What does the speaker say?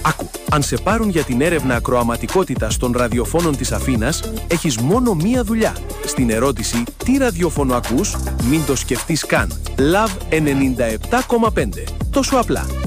Άκου, αν σε πάρουν για την έρευνα ακροαματικότητας των ραδιοφώνων της Αθήνας, έχεις μόνο μία δουλειά. Στην ερώτηση «Τι ραδιόφωνο ακούς?», μην το σκεφτείς καν. Love 97,5. Τόσο απλά.